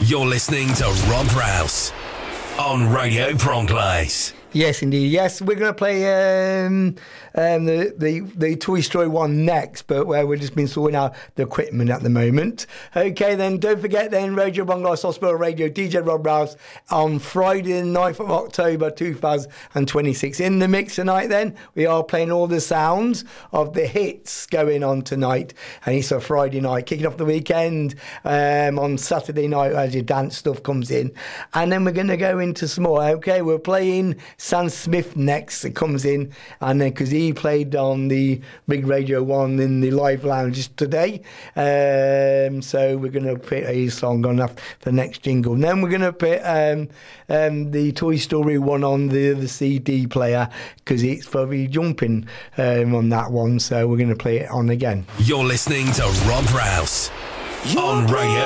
You're listening to Rob Rouse on Radio Bronx. Yes, indeed. Yes, we're going to play the Toy Story one next, but we've just been sorting out the equipment at the moment. Okay, then don't forget then Radio Bronx Hospital Radio, DJ Rob Rouse on Friday the 9th of October 2026. In the mix tonight then, we are playing all the sounds of the hits going on tonight, and it's a Friday night, kicking off the weekend on Saturday night as your dance stuff comes in, and then we're going to go into some more. Okay, we're playing Sam Smith next. It comes in, and then because he played on the Big Radio 1 in the live lounges today, so we're going to put a song on the next jingle. And then we're going to put the Toy Story one on the CD player because it's very jumping on that one, so we're going to play it on again. You're listening to Rob Rouse on Radio